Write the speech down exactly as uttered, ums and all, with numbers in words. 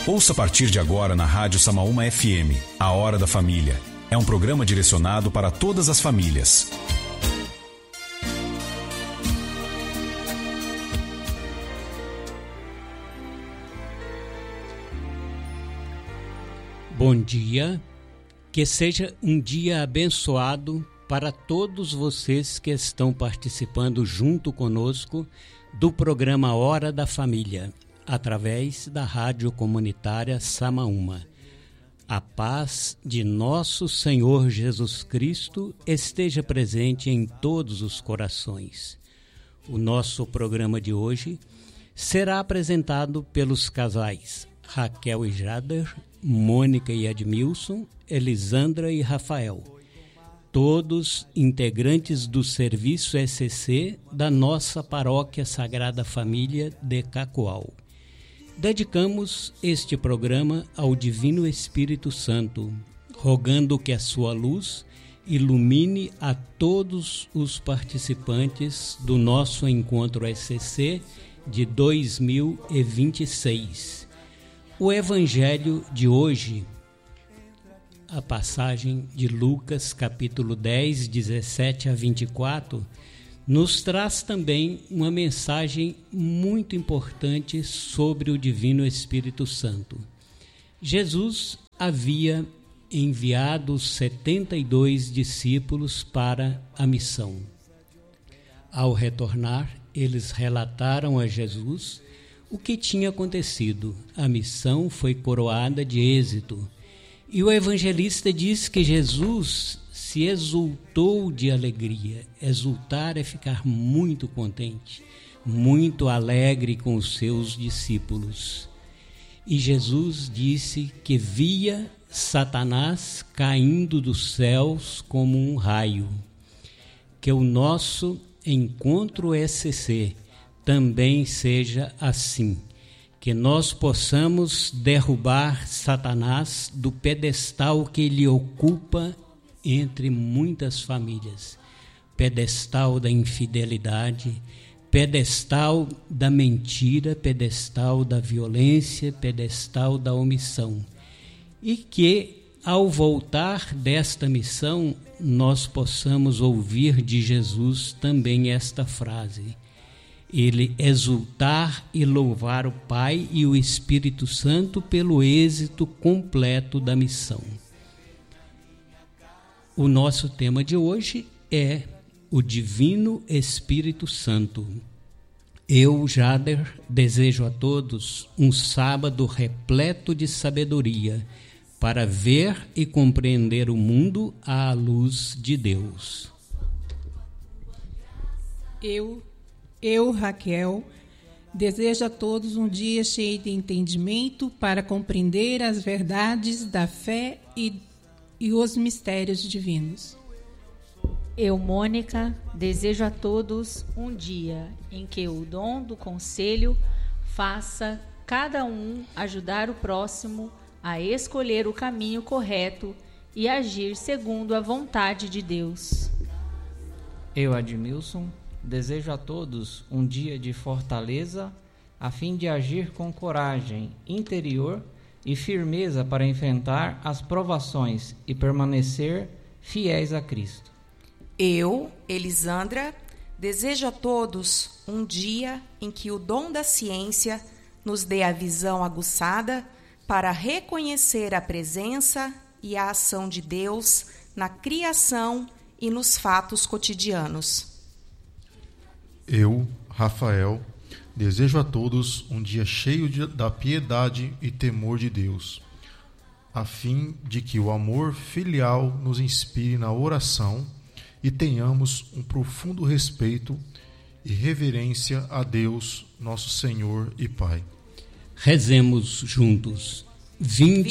Ouça a partir de agora na Rádio Samaúma F M, A Hora da Família. É um programa direcionado para todas as famílias. Bom dia, que seja um dia abençoado para todos vocês que estão participando junto conosco do programa Hora da Família, através da Rádio Comunitária Samaúma. A paz de nosso Senhor Jesus Cristo esteja presente em todos os corações. O nosso programa de hoje será apresentado pelos casais Raquel e Jader, Mônica e Edmilson, Elisandra e Rafael, todos integrantes do Serviço S C C da nossa Paróquia Sagrada Família de Cacoal. Dedicamos este programa ao Divino Espírito Santo, rogando que a sua luz ilumine a todos os participantes do nosso Encontro S C C de dois mil e vinte e seis. O Evangelho de hoje, a passagem de Lucas, capítulo dez, dezessete a vinte e quatro, nos traz também uma mensagem muito importante sobre o Divino Espírito Santo. Jesus havia enviado os setenta e dois discípulos para a missão. Ao retornar, eles relataram a Jesus o que tinha acontecido. A missão foi coroada de êxito. E o evangelista diz que Jesus se exultou de alegria. Exultar é ficar muito contente, muito alegre com os seus discípulos. E Jesus disse que via Satanás caindo dos céus como um raio. Que o nosso Encontro S C C também seja assim, que nós possamos derrubar Satanás do pedestal que ele ocupa entre muitas famílias, pedestal da infidelidade, pedestal da mentira, pedestal da violência, pedestal da omissão, e que ao voltar desta missão nós possamos ouvir de Jesus também esta frase: ele exultar e louvar o Pai e o Espírito Santo pelo êxito completo da missão. O nosso tema de hoje é o Divino Espírito Santo. Eu, Jader, desejo a todos um sábado repleto de sabedoria para ver e compreender o mundo à luz de Deus. Eu Eu, Raquel, desejo a todos um dia cheio de entendimento para compreender as verdades da fé e, e os mistérios divinos. Eu, Mônica, desejo a todos um dia em que o dom do conselho faça cada um ajudar o próximo a escolher o caminho correto e agir segundo a vontade de Deus. Eu, Edmilson, desejo a todos um dia de fortaleza, a fim de agir com coragem interior e firmeza para enfrentar as provações e permanecer fiéis a Cristo. Eu, Elisandra, desejo a todos um dia em que o dom da ciência nos dê a visão aguçada para reconhecer a presença e a ação de Deus na criação e nos fatos cotidianos. Eu, Rafael, desejo a todos um dia cheio de, da piedade e temor de Deus, a fim de que o amor filial nos inspire na oração e tenhamos um profundo respeito e reverência a Deus, nosso Senhor e Pai. Rezemos juntos. Vinde,